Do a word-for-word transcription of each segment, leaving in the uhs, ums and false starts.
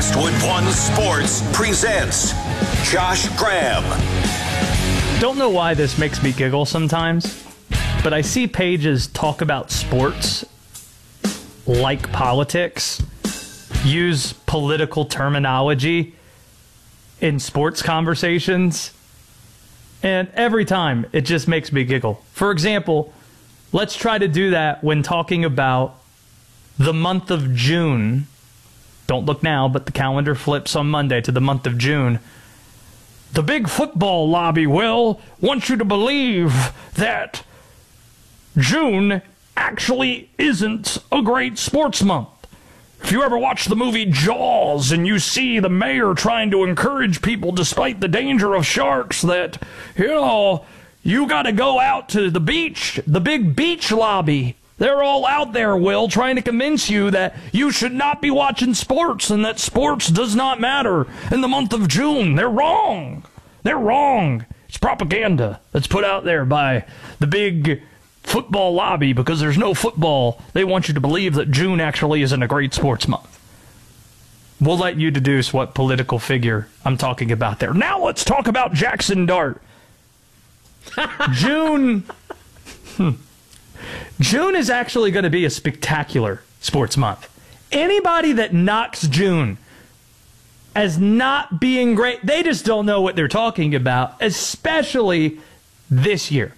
Westwood One Sports presents Josh Graham. Don't know why this makes me giggle sometimes, but I see pages talk about sports like politics, use political terminology in sports conversations, and every time it just makes me giggle. For example, let's try to do that when talking about the month of June. Don't look now, but the calendar flips on Monday to the month of June. The big football lobby, Will, wants you to believe that June actually isn't a great sports month. If you ever watch the movie Jaws and you see the mayor trying to encourage people despite the danger of sharks that, you know, you got to go out to the beach, the big beach lobby. They're all out there, Will, trying to convince you that you should not be watching sports and that sports does not matter in the month of June. They're wrong. They're wrong. It's propaganda that's put out there by the big football lobby because there's no football. They want you to believe that June actually isn't a great sports month. We'll let you deduce what political figure I'm talking about there. Now let's talk about Jackson Dart. June... Hmm. June is actually going to be a spectacular sports month. Anybody that knocks June as not being great, they just don't know what they're talking about, especially this year.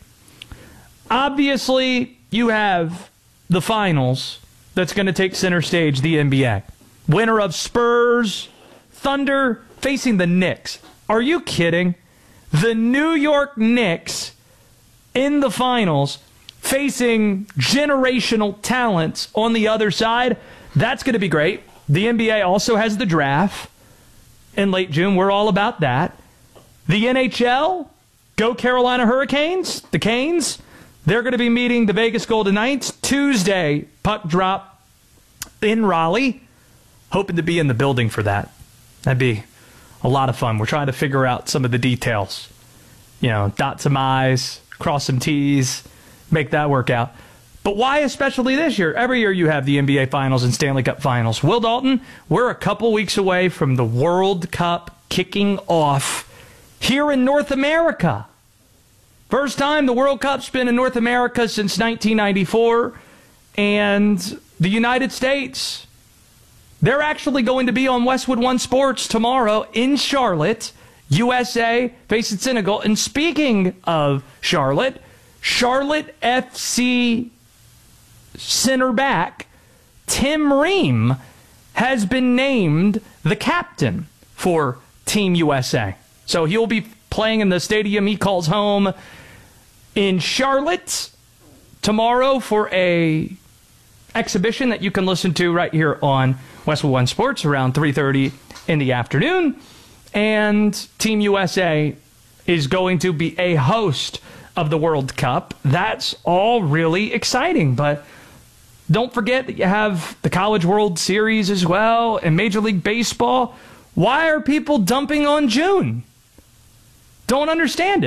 Obviously, you have the finals that's going to take center stage, the N B A. Winner of Spurs, Thunder, facing the Knicks. Are you kidding? The New York Knicks in the finals facing generational talents on the other side. That's going to be great. The N B A also has the draft in late June. We're all about that. The N H L, go Carolina Hurricanes, the Canes. They're going to be meeting the Vegas Golden Knights Tuesday, puck drop in Raleigh. Hoping to be in the building for that. That'd be a lot of fun. We're trying to figure out some of the details. You know, dot some I's, cross some T's, make that work out. But why especially this year? Every year you have the N B A Finals and Stanley Cup Finals. Will Dalton, we're a couple weeks away from the World Cup kicking off here in North America. First time the World Cup's been in North America since nineteen ninety-four. And the United States, they're actually going to be on Westwood One Sports tomorrow in Charlotte. U S A facing Senegal. And speaking of Charlotte, Charlotte F C center back Tim Ream has been named the captain for Team U S A. So he'll be playing in the stadium he calls home in Charlotte tomorrow for a exhibition that you can listen to right here on Westwood One Sports around three thirty in the afternoon. And Team U S A is going to be a host of the World Cup. That's all really exciting, but don't forget that you have the College World Series as well and Major League Baseball. Why are people dumping on June? Don't understand it.